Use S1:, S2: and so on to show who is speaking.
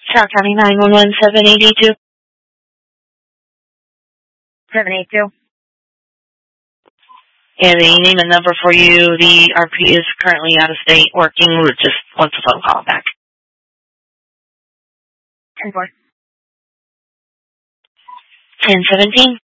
S1: South County 911 7882.
S2: 782.
S1: And the name and number for you. The RP is currently out of state working. We just wants a phone call back.
S2: 10-4.
S1: 1017.